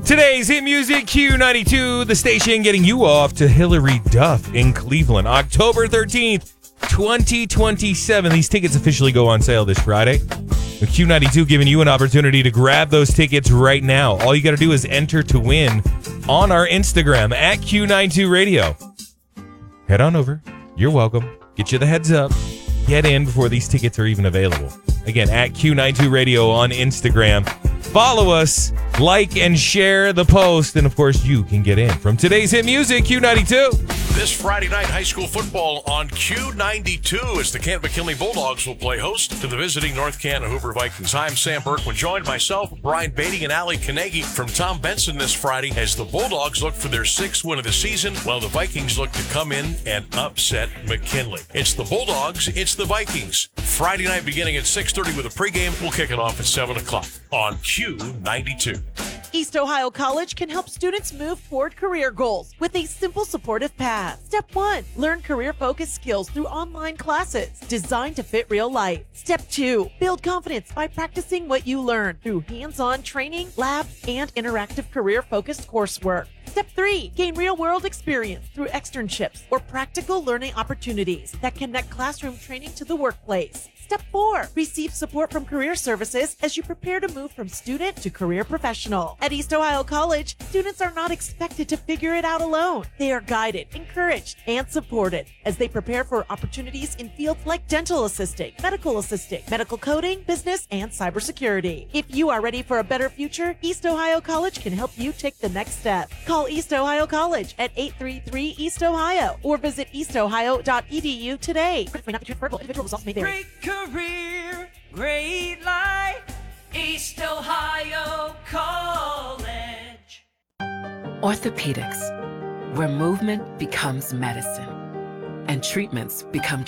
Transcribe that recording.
Today's hit music, Q92, the station getting you off to Hillary Duff in Cleveland, October 13th, 2027. These tickets officially go on sale this Friday. The Q92 giving you an opportunity to grab those tickets right now. All you got to do is enter to win on our Instagram at Q92 Radio. Head on over. You're welcome. Get you the heads up. Get in before these tickets are even available. Again, at Q92 Radio on Instagram. Follow us, like, and share the post, and of course, you can get in. From today's hit music, Q92. This Friday night, high school football on Q92 as the Kent McKinley Bulldogs will play host to the visiting North Canton Hoover Vikings. I'm Sam Berkman, joined myself, Brian Beatty, and Ali Kanegi from Tom Benson this Friday as the Bulldogs look for their sixth win of the season, while the Vikings look to come in and upset McKinley. It's the Bulldogs, it's the Vikings. Friday night beginning at 6:30 with a pregame. We'll kick it off at 7 o'clock on Q92. East Ohio College can help students move toward career goals with a simple supportive path. Step 1, learn career-focused skills through online classes designed to fit real life. Step 2, build confidence by practicing what you learn through hands-on training, labs, and interactive career-focused coursework. Step 3, gain real-world experience through externships or practical learning opportunities that connect classroom training to the workplace. Step 4, receive support from career services as you prepare to move from student to career professional. At East Ohio College, students are not expected to figure it out alone. They are guided, encouraged, and supported as they prepare for opportunities in fields like dental assisting, medical coding, business, and cybersecurity. If you are ready for a better future, East Ohio College can help you take the next step. Call East Ohio College at 833 East Ohio or visit eastohio.edu today. Individual results may vary. Great career, great life, East Ohio College. Orthopedics, where movement becomes medicine and treatments become